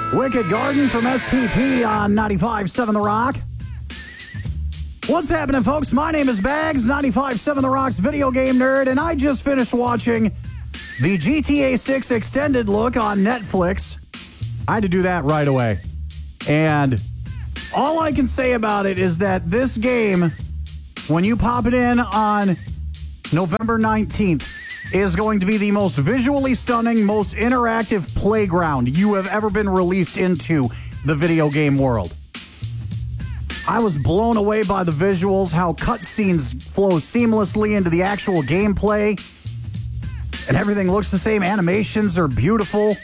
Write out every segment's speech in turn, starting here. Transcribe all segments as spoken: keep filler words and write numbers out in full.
Wicked Garden from S T P on ninety-five point seven The Rock. What's happening, folks? My name is Bags, ninety-five point seven The Rock's video game nerd, and I just finished watching the G T A six extended look on Netflix. I had to do that right away. And all I can say about it is that this game, when you pop it in on November nineteenth, is going to be the most visually stunning, most interactive playground you have ever been released into the video game world. I was blown away by the visuals, how cutscenes flow seamlessly into the actual gameplay, and everything looks the same. Animations are beautiful.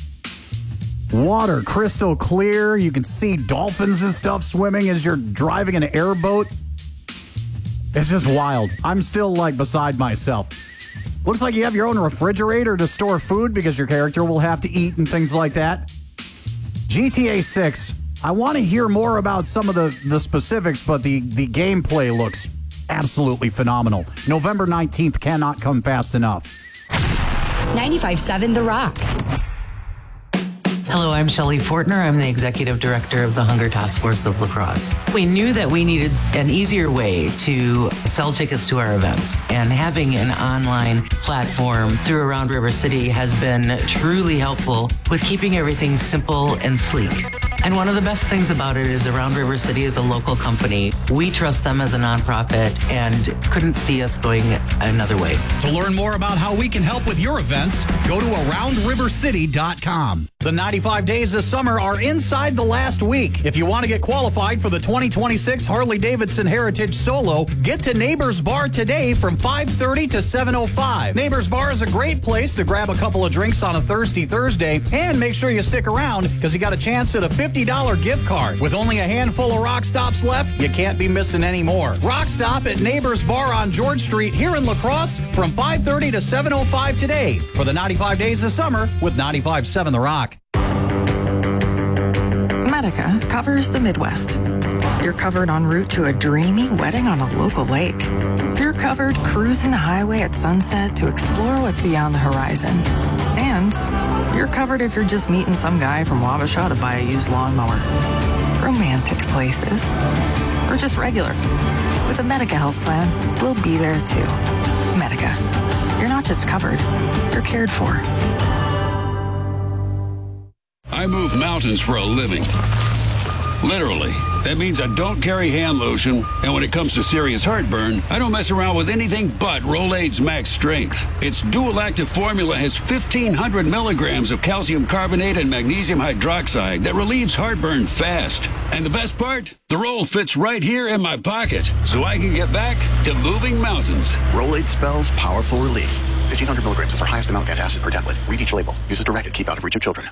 Water crystal clear. You can see dolphins and stuff swimming as you're driving an airboat. It's just wild. I'm still like beside myself. Looks like you have your own refrigerator to store food because your character will have to eat and things like that. G T A six. I want to hear more about some of the, the specifics, but the, the gameplay looks absolutely phenomenal. November nineteenth cannot come fast enough. ninety-five point seven The Rock. Hello, I'm Shelley Fortner. I'm the Executive Director of the Hunger Task Force of La Crosse. We knew that we needed an easier way to sell tickets to our events, and having an online platform through Around River City has been truly helpful with keeping everything simple and sleek. And one of the best things about it is Around River City is a local company. We trust them as a nonprofit and couldn't see us going another way. To learn more about how we can help with your events, go to around river city dot com. The ninety-five days this summer are inside the last week. If you want to get qualified for the twenty twenty-six Harley-Davidson Heritage Solo, get to Neighbors Bar today from five thirty to seven oh five. Neighbors Bar is a great place to grab a couple of drinks on a thirsty Thursday, and make sure you stick around because you got a chance at a fifty dollars gift card. With only a handful of Rock Stops left, you can't be missing any more. Rock Stop at Neighbors Bar on George Street here in La Crosse from five thirty to seven oh five today for the ninety-five days of summer with ninety-five point seven The Rock. Medica covers the Midwest. You're covered en route to a dreamy wedding on a local lake. You're covered cruising the highway at sunset to explore what's beyond the horizon. And you're covered if you're just meeting some guy from Wabasha to buy a used lawnmower. Romantic places. Or just regular. With a Medica health plan, we'll be there too. Medica. You're not just covered, you're cared for. I move mountains for a living. Literally. That means I don't carry hand lotion, and when it comes to serious heartburn, I don't mess around with anything but Rolaids Max Strength. Its dual-active formula has fifteen hundred milligrams of calcium carbonate and magnesium hydroxide that relieves heartburn fast. And the best part? The roll fits right here in my pocket, so I can get back to moving mountains. Rolaids spells powerful relief. fifteen hundred milligrams is our highest amount of antacid per tablet. Read each label. Use as directed. Keep out of reach of children.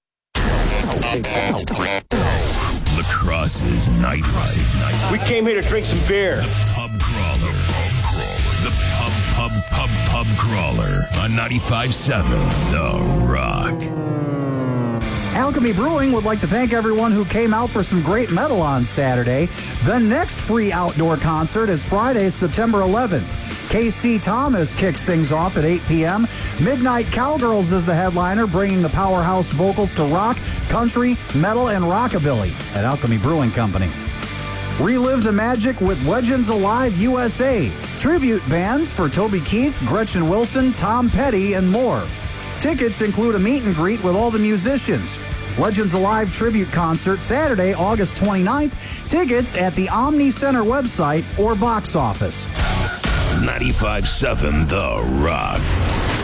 La Crosse's Nightlife. We came here to drink some beer. The Pub Crawler. The Pub, Pub, Pub, Pub Crawler on ninety-five point seven The Rock. Alchemy Brewing would like to thank everyone who came out for some great metal on Saturday. The next free outdoor concert is Friday, September eleventh. K C Thomas kicks things off at eight p.m. Midnight Cowgirls is the headliner, bringing the powerhouse vocals to rock, country, metal, and rockabilly at Alchemy Brewing Company. Relive the magic with Legends Alive U S A. Tribute bands for Toby Keith, Gretchen Wilson, Tom Petty, and more. Tickets include a meet and greet with all the musicians. Legends Alive Tribute Concert, Saturday, August twenty-ninth. Tickets at the Omni Center website or box office. ninety-five point seven The Rock.